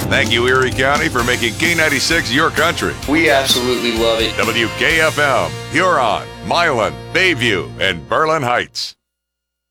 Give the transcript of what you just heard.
Thank you, Erie County, for making K96 your country. We absolutely love it. WKFM, Huron, Milan, Bayview, and Berlin Heights.